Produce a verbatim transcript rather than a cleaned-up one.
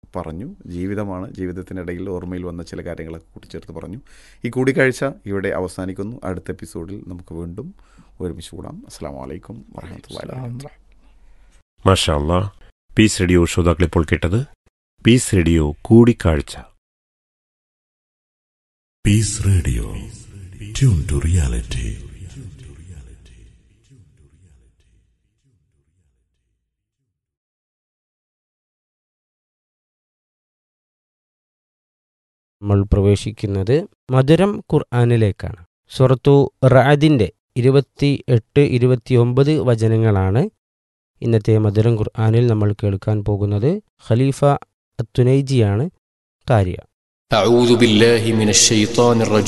പറഞ്ഞു. ജീവിതമാണ്, ജീവിതത്തിനിടയിൽ ഓർമ്മയിൽ വന്ന ചില കാര്യങ്ങളൊക്കെ കൂട്ടിച്ചേർത്ത് പറഞ്ഞു. ഈ കൂടിക്കാഴ്ച ഇവിടെ അവസാനിക്കുന്നു. അടുത്ത എപ്പിസോഡിൽ നമുക്ക് വീണ്ടും ഒരുമിച്ച് കൂടാം. അസ്സലാമു അലൈക്കും വറഹ്മത്തുള്ളാഹി വബറകാതുഹു. മാഷാ അല്ലാ. പീസ് റേഡിയോ ശ്രോതാക്കൾ ഇപ്പോൾ കേട്ടത് പീസ് റേഡിയോ കൂടിക്കാഴ്ച. Piece radio, tune to reality. നമ്മൾ പ്രവേശിക്കുന്നത് മധുരം ഖുർആനിലേക്കാണ്. സൂറത്തു റഅദിൻ്റെ ഇരുപത്തി എട്ട് ഇരുപത്തി ഒമ്പത് വചനങ്ങളാണ് ഇന്നത്തെ മധുരം ഖുർആനിൽ നമ്മൾ കേൾക്കാൻ പോകുന്നത്. ഖലീഫ അത്തുനൈജിയാണ് കാരിയ. أعوذ بالله من الشيطان الرجيم